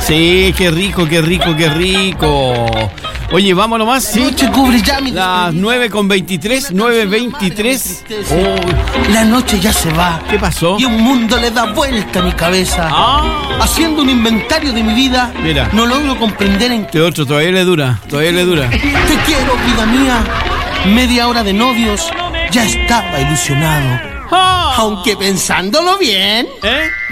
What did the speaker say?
Sí, qué rico, qué rico, qué rico. Oye, vamos nomás, ¿sí? Noche cubre ya mi Las 9:23, 9:23. Oh, la noche ya se va. ¿Qué pasó? Y un mundo le da vuelta a mi cabeza. Haciendo un inventario de mi vida, mira, no logro comprender en qué otro todavía le dura. Te quiero, vida mía. Media hora de novios, ya estaba ilusionado. Aunque pensándolo bien,